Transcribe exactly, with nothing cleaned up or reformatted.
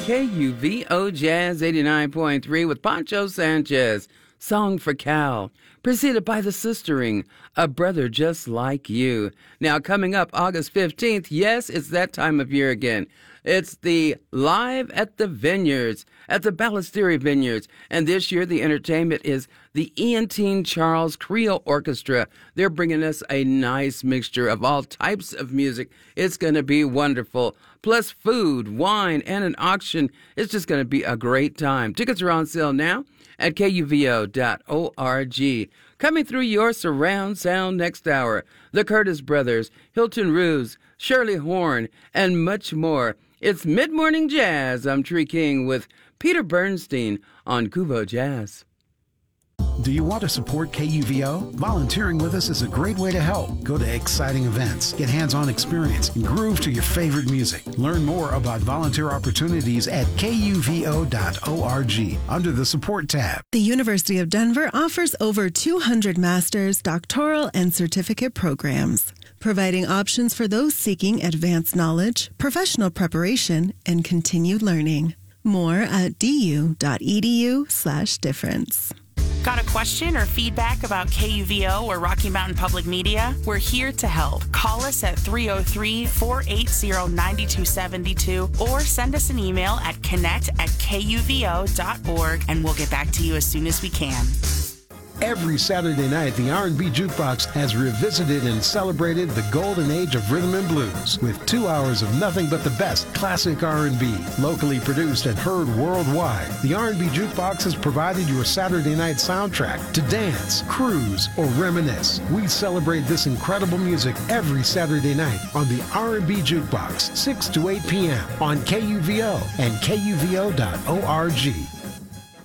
K U V O Jazz eighty-nine point three with Pancho Sanchez, Song for Cal, preceded by The Sistering, A Brother Just Like You. Now, coming up August fifteenth, yes, it's that time of year again. It's the Live at the Vineyards, at the Ballesteri Vineyards. And this year, the entertainment is the Ian Teen Charles Creole Orchestra. They're bringing us a nice mixture of all types of music. It's going to be wonderful. Plus food, wine, and an auction. It's just going to be a great time. Tickets are on sale now at K U V O dot org. Coming through your surround sound next hour, the Curtis Brothers, Hilton Roos, Shirley Horn, and much more. It's Mid-Morning Jazz. I'm Tree King with Peter Bernstein on Kuvo Jazz. Do you want to support K U V O? Volunteering with us is a great way to help. Go to exciting events, get hands-on experience, and groove to your favorite music. Learn more about volunteer opportunities at K U V O dot org under the Support tab. The University of Denver offers over two hundred master's, doctoral, and certificate programs, providing options for those seeking advanced knowledge, professional preparation, and continued learning. More at du.edu slash difference. Got a question or feedback about K U V O or Rocky Mountain Public Media? We're here to help. Call us at three oh three, four eight zero, nine two seven two or send us an email at connect at K U V O dot org and we'll get back to you as soon as we can. Every Saturday night, the R and B Jukebox has revisited and celebrated the golden age of rhythm and blues with two hours of nothing but the best classic R and B, locally produced and heard worldwide. The R and B Jukebox has provided your Saturday night soundtrack to dance, cruise, or reminisce. We celebrate this incredible music every Saturday night on the R and B Jukebox, six to eight p.m. on K U V O and K U V O dot org.